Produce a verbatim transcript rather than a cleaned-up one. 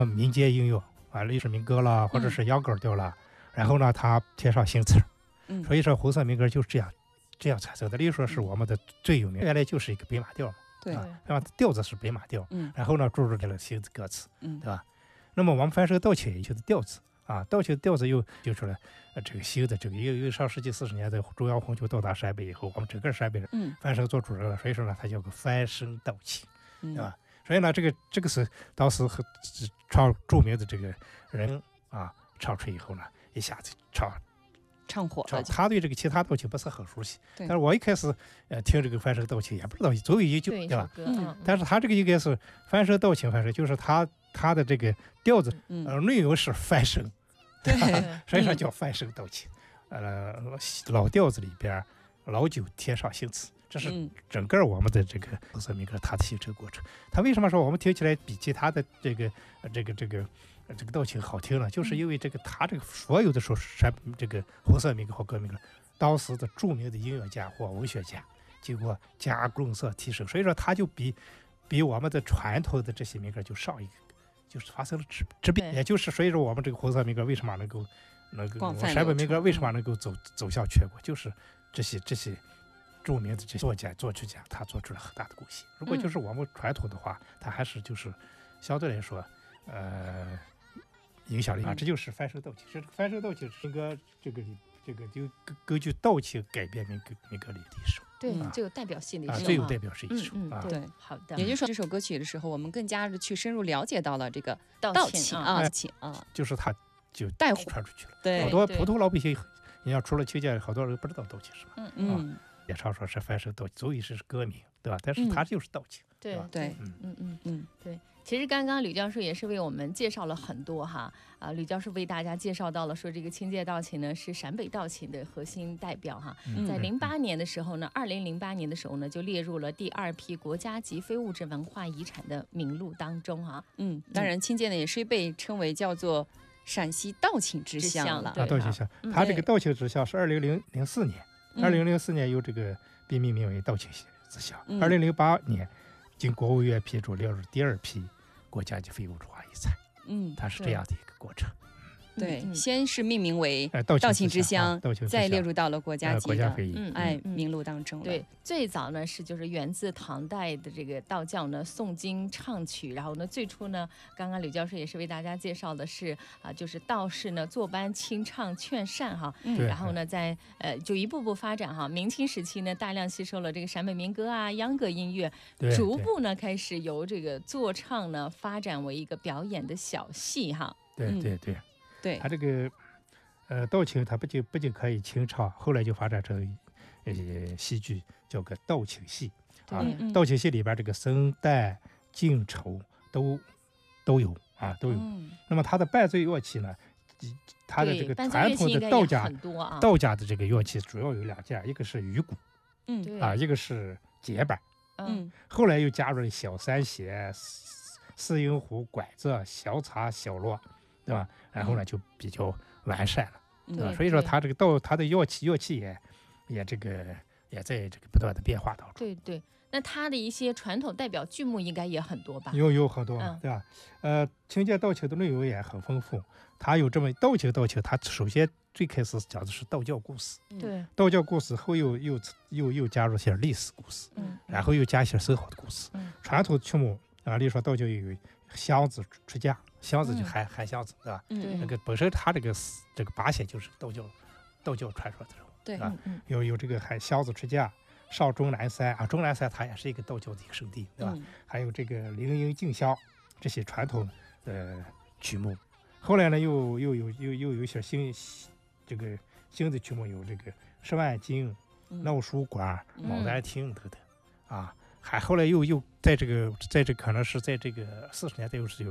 民间音乐啊，历史民歌啦，或者是秧歌调啦，嗯、然后呢，它添上新词儿。嗯，所以说红色民歌就是这样这样产生的。例如说是我们的最有名，原来就是一个北马调嘛， 对， 啊，调子是北马调， 嗯， 然后呢注入了新的歌词， 嗯， 对吧？那么我们翻身盗窃就是调子啊，盗窃调子又就出来，呃，这个新的这个，因为因为上世纪四十年代中央红球到达陕北以后，我们整个陕北人嗯翻身做主人了，所以说呢，它叫个翻身盗窃， 嗯、 对吧？所以呢，这个这个是当时和唱著名的这个人啊唱出以后呢，一下子唱。 唱火了， 他对这个其他盗窃不是很熟悉， 但是我一开始呃听这个翻身盗窃也不知道，总有一句， 对吧？ 嗯， 但是他这个应该是翻身盗窃，翻身就是他他的这个调子， 嗯、 呃，内容是翻身， 对， 所以说叫翻身盗窃。呃，老调子里边老酒添上新词，这是整个我们的这个红色民歌它的形成过程。他为什么说我们听起来比其他的这个这个这个？这个盗窃好听了，就是因为这个他这个所有的说山这个红色民歌和革命歌，当时的著名的音乐家或文学家经过加工色提升，所以说他就比比我们的传统的这些民歌就上一个，就是发生了质质变，也就是所以说我们这个红色民歌为什么能够能够山北民歌为什么能够走走向全国，就是这些这些著名的这些作家作曲家他做出了很大的贡献。如果就是我们传统的话，他还是就是相对来说呃。影响力啊，这就是翻身盗窃。这翻身盗窃是个这个这个就根据盗窃改编民歌民歌里的一首， 对，最有代表性的一首， 啊，最有代表是一首啊。 对，好的。 也就是说，这首歌曲的时候，我们更加的去深入了解到了这个盗窃啊，窃啊， 就是它就带火传出去了。 对， 好多普通老百姓，你要除了听见，好多人不知道盗窃是什么。 嗯嗯， 也常说是翻身盗窃，所以是歌名，对吧？但是它就是盗窃。 对对， 嗯嗯嗯嗯，对。其实刚刚吕教授也是为我们介绍了很多哈啊，吕教授为大家介绍到了说这个清界盗窃呢是陕北盗窃的核心代表哈， 嗯、 在零八年的时候呢，二零零八年的时候呢就列入了第二批国家级非物质文化遗产的名录当中哈。 嗯，当然清界呢也是被称为叫做陕西盗窃之乡了。 啊，盗窃乡，它这个盗窃之乡是二零零零四年，二零零四年由这个被命名为盗窃之乡，二零零八年。经国务院批准列入第二批国家级非物质文化遗产， 嗯， 它是这样的一个过程。 对，嗯、先是命名为盗窃之乡， 啊、 再列入到了国家级的、 呃、 嗯哎名录当中了。 对，最早呢是就是源自唐代的这个道教呢诵经唱曲，然后呢最初呢，刚刚吕教授也是为大家介绍的是啊，就是道士呢坐班清唱劝善哈， 嗯、 然后呢在呃就一步步发展哈。明清时期呢，大量吸收了这个陕北民歌啊、秧歌音乐，逐步呢开始由这个坐唱呢发展为一个表演的小戏哈。 对对对。 嗯对， 他这个呃盗琴，他不仅不仅可以清唱，后来就发展成呃戏剧，叫个盗琴戏啊。 嗯、 盗琴戏里边这个声带、净筹都都有啊，都有。 嗯、 那么它的伴奏乐器呢，它的这个传统的道家、 啊、 道家的这个乐器主要有两件，一个是鱼鼓， 嗯啊，一个是节板， 嗯， 后来又加入了小三弦、四音胡、拐子、小镲、小锣。对吧？然后呢，就比较完善了， 嗯、 对吧？所以说，它这个道，它的乐器乐器也也这个也在这个不断的变化当中。 对对，那它的一些传统代表剧目应该也很多吧？ 有有很多， 嗯、 对吧？呃，清界盗窃的内容也很丰富。它有这么盗窃盗窃，它首先最开始讲的是道教故事， 对， 道教故事后又又又又加入些历史故事， 嗯， 然后又加一些生活的故事。 嗯， 传统曲目啊，例如说道教有箱子出家。箱子就含含箱子，对吧？ 嗯， 那个本身它这个这个八仙就是道教道教传说的人物， 对吧？ 嗯、 有有这个含箱子出家，上终南山啊，终南山它也是一个道教的一个圣地，对吧？ 嗯、 还有这个灵音进香这些传统呃曲目。后来呢，又又有又又有一些新这个新的曲目，有这个十万经、闹书馆、牡丹亭等等啊。还后来又又在这个在这可能是在这个四十年代又是有